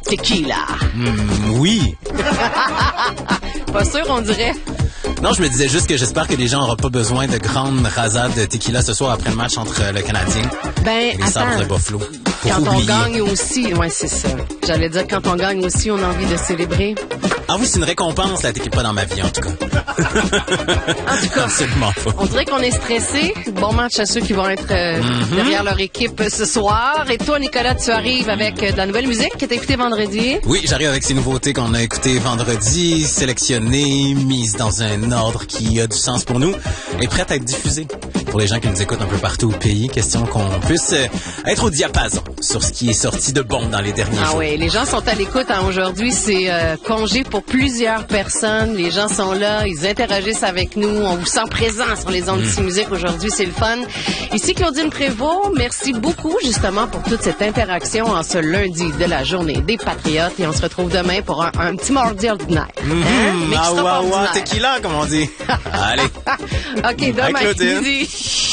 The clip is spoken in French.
tequila. Oui. Pas sûr, on dirait. Non, je me disais juste que j'espère que les gens n'auront pas besoin de grandes rasades de tequila ce soir après le match entre le Canadien et les Sabres de Buffalo. Quand on gagne aussi, ouais, c'est ça. J'allais dire, quand on gagne aussi, on a envie de célébrer. Ah oui, c'est une récompense, là, t'es pas dans ma vie, en tout cas. En tout cas, absolument pas. On dirait qu'on est stressé. Bon match à ceux qui vont être derrière leur équipe ce soir. Et toi, Nicolas, tu arrives avec de la nouvelle musique que t'as écoutée vendredi. Oui, j'arrive avec ces nouveautés qu'on a écoutées vendredi, sélectionnées, mises dans un ordre qui a du sens pour nous et prêtes à être diffusées. Pour les gens qui nous écoutent un peu partout au pays, question qu'on puisse être au diapason sur ce qui est sorti de bon dans les derniers jours. Ah oui, les gens sont à l'écoute. Aujourd'hui, c'est congé pour plusieurs personnes. Les gens sont là, ils interagissent avec nous. On vous sent présent sur les ondes d'ici musique. Aujourd'hui, c'est le fun. Ici Claudine Prévost, merci beaucoup justement pour toute cette interaction en ce lundi de la journée des Patriotes. Et on se retrouve demain pour un petit mardi ordinaire. Tequila, comme on dit. Allez. OK, demain midi.